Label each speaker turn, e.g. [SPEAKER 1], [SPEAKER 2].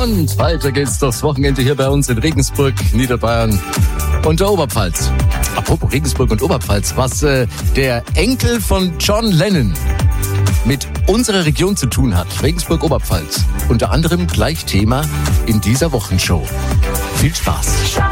[SPEAKER 1] Und weiter geht's das Wochenende hier bei uns in Regensburg, Niederbayern und der Oberpfalz. Apropos Regensburg und Oberpfalz, was der Enkel von John Lennon mit unserer Region zu tun hat, Regensburg-Oberpfalz. Unter anderem gleich Thema in dieser Wochenshow. Viel Spaß.